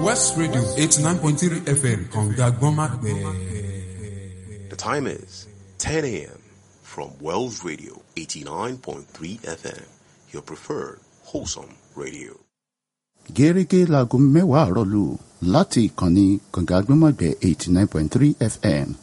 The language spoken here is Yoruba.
West Radio 89.3 FM Kanga Gomakbe. The time is 10 a.m. from Wells Radio 89.3 FM, your preferred wholesome radio. Gẹ́gẹ́ láago mẹ́wàá àárọ̀ lù láti ìkànnì Kanga Gomakbe 89.3 FM.